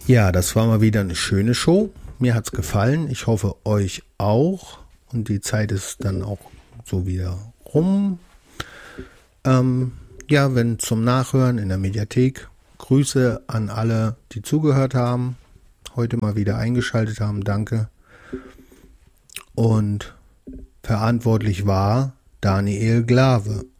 Ja, das war mal wieder eine schöne Show. Mir hat's gefallen. Ich hoffe, euch auch. Und die Zeit ist dann auch so wieder rum. Ja, wenn zum Nachhören in der Mediathek. Grüße an alle, die zugehört haben, heute mal wieder eingeschaltet haben. Danke. Und verantwortlich war Daniel Glave.